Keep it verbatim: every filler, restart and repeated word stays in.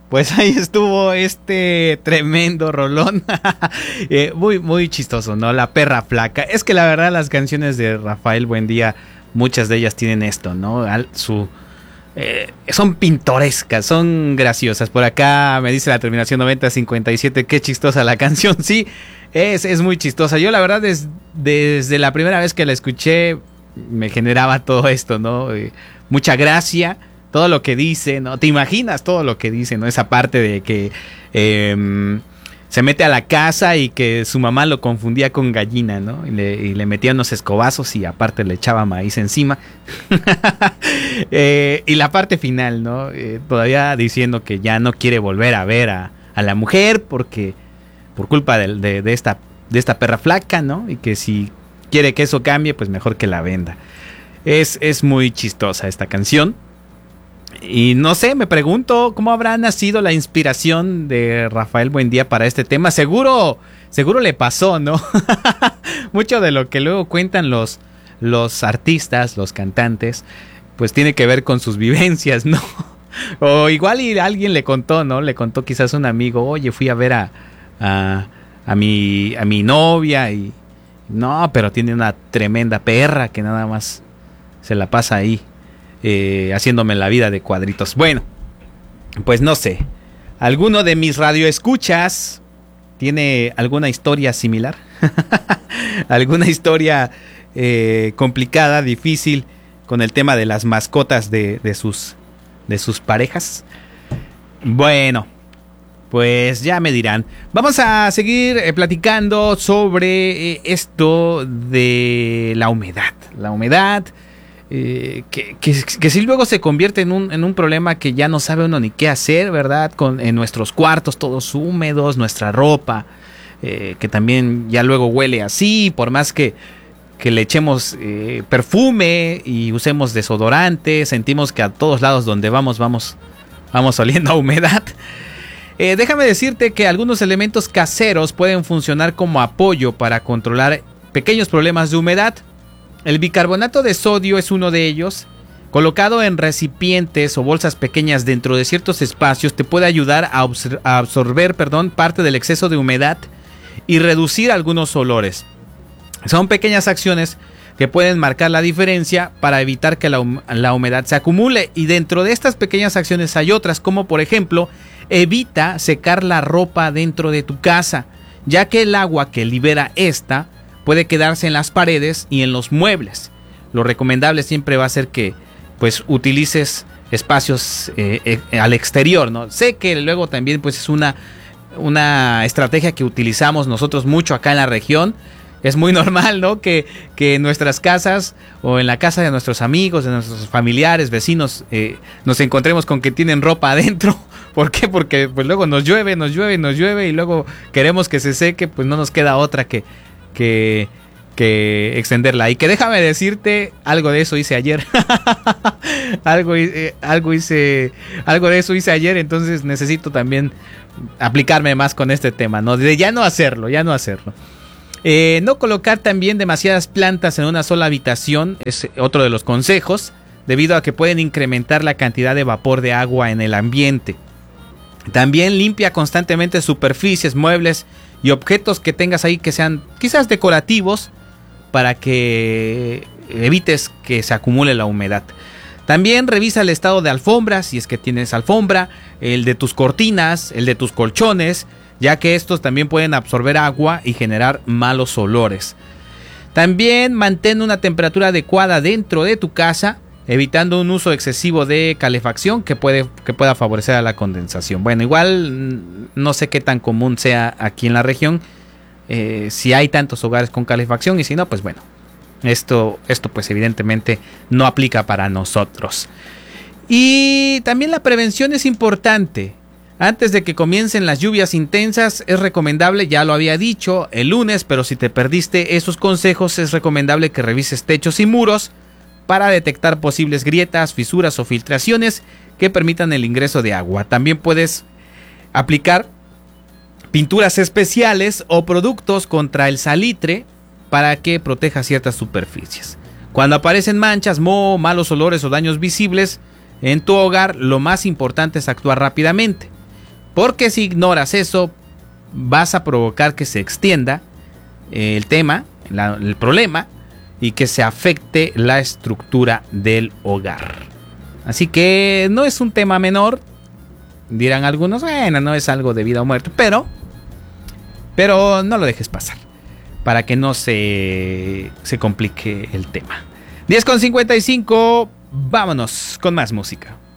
pues ahí estuvo este tremendo rolón. eh, muy, muy chistoso, ¿no? La perra flaca. Es que la verdad las canciones de Rafael Buendía, muchas de ellas tienen esto, ¿no? Al, su, eh, son pintorescas, son graciosas. Por acá me dice la terminación noventa cincuenta y siete, qué chistosa la canción. Sí, es, es muy chistosa. Yo la verdad des, desde la primera vez que la escuché me generaba todo esto, ¿no? Eh, mucha gracia. Todo lo que dice, ¿no? Te imaginas todo lo que dice, ¿no? Esa parte de que eh, se mete a la casa y que su mamá lo confundía con gallina, ¿no? Y le, y le metía unos escobazos y aparte le echaba maíz encima. eh, y la parte final, ¿no? Eh, todavía diciendo que ya no quiere volver a ver a, a la mujer porque por culpa de, de, de, esta, de esta perra flaca, ¿no? Y que si quiere que eso cambie, pues mejor que la venda. Es, es muy chistosa esta canción. Y no sé, me pregunto cómo habrá nacido la inspiración de Rafael Buendía para este tema. Seguro, seguro le pasó, ¿no? Mucho de lo que luego cuentan los, los artistas, los cantantes, pues tiene que ver con sus vivencias, ¿no? O igual y alguien le contó, ¿no? Le contó quizás un amigo, oye, fui a ver a, a, a, mi, a mi novia y... No, pero tiene una tremenda perra que nada más se la pasa ahí. Eh, haciéndome la vida de cuadritos. Bueno, pues no sé. ¿Alguno de mis radioescuchas tiene alguna historia similar? ¿Alguna historia eh, complicada, difícil con el tema de las mascotas de, de, sus, de sus parejas? Bueno, pues ya me dirán. Vamos a seguir eh, platicando sobre eh, esto de la humedad. La humedad... Eh, que, que, que si luego se convierte en un, en un problema que ya no sabe uno ni qué hacer, ¿verdad? Con, en nuestros cuartos todos húmedos, nuestra ropa, eh, que también ya luego huele así, por más que, que le echemos eh, perfume y usemos desodorante, sentimos que a todos lados donde vamos, vamos, vamos oliendo a humedad. Eh, déjame decirte que algunos elementos caseros pueden funcionar como apoyo para controlar pequeños problemas de humedad. El bicarbonato de sodio es uno de ellos. Colocado en recipientes o bolsas pequeñas dentro de ciertos espacios, te puede ayudar a, absor- a absorber perdón, parte del exceso de humedad y reducir algunos olores. Son pequeñas acciones que pueden marcar la diferencia para evitar que la, hum- la humedad se acumule. Y dentro de estas pequeñas acciones hay otras, como por ejemplo, evita secar la ropa dentro de tu casa, ya que el agua que libera esta puede quedarse en las paredes y en los muebles. Lo recomendable siempre va a ser que pues utilices espacios eh, eh, al exterior, ¿no? Sé que luego también pues es una, una estrategia que utilizamos nosotros mucho acá en la región. Es muy normal, ¿no? Que, que en nuestras casas o en la casa de nuestros amigos, de nuestros familiares, vecinos, eh, nos encontremos con que tienen ropa adentro. ¿Por qué? Porque pues luego nos llueve, nos llueve, nos llueve y luego queremos que se seque, pues no nos queda otra que Que, que extenderla. Y que déjame decirte, algo de eso hice ayer. algo, eh, algo hice, algo de eso hice ayer, entonces necesito también aplicarme más con este tema, ¿no? De ya no hacerlo, ya no hacerlo. Eh, no colocar también demasiadas plantas en una sola habitación es otro de los consejos, debido a que pueden incrementar la cantidad de vapor de agua en el ambiente. También limpia constantemente superficies, muebles y objetos que tengas ahí que sean quizás decorativos para que evites que se acumule la humedad. También revisa el estado de alfombras, si es que tienes alfombra, el de tus cortinas, el de tus colchones, ya que estos también pueden absorber agua y generar malos olores. También mantén una temperatura adecuada dentro de tu casa, evitando un uso excesivo de calefacción que puede que pueda favorecer a la condensación. Bueno, igual no sé qué tan común sea aquí en la región, eh, si hay tantos hogares con calefacción y si no, pues bueno, esto, esto pues evidentemente no aplica para nosotros. Y también la prevención es importante. Antes de que comiencen las lluvias intensas es recomendable, ya lo había dicho el lunes, pero si te perdiste esos consejos es recomendable que revises techos y muros para detectar posibles grietas, fisuras o filtraciones que permitan el ingreso de agua. También puedes aplicar pinturas especiales o productos contra el salitre para que proteja ciertas superficies. Cuando aparecen manchas, moho, malos olores o daños visibles en tu hogar, lo más importante es actuar rápidamente. Porque si ignoras eso, vas a provocar que se extienda eh, el tema, la, el problema, y que se afecte la estructura del hogar. Así que no es un tema menor. Dirán algunos, bueno, no es algo de vida o muerte, pero, pero no lo dejes pasar, para que no se, se complique el tema. diez con cincuenta y cinco, vámonos con más música.